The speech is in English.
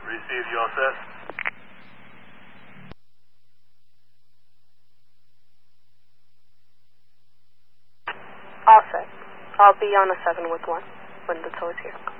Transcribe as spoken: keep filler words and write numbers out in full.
Receive, you all set? All set. I'll be on a seven with one when the tow's here.